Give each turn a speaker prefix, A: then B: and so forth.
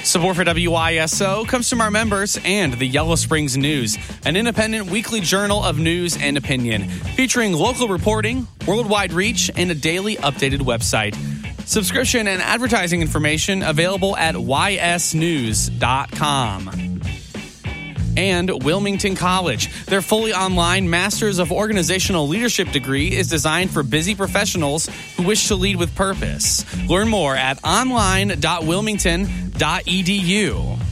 A: Support for WISO comes from our members and the Yellow Springs News, an independent weekly journal of news and opinion, featuring local reporting, worldwide reach, and a daily updated website. Subscription and advertising information available at ysnews.com. And Wilmington College. Their fully online Masters of Organizational Leadership degree is designed for busy professionals who wish to lead with purpose. Learn more at online.wilmington.edu.